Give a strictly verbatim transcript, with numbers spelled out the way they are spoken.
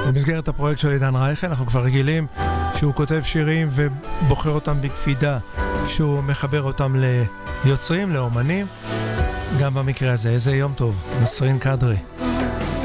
במסגרת הפרויקט של עידן רייכל אנחנו כבר רגילים שהוא כותב שירים ובוחר אותם בקפידה, שהוא מחבר אותם ליוצרים, לאומנים. גם במקרה הזה, איזה יום טוב, נסרין קדרי.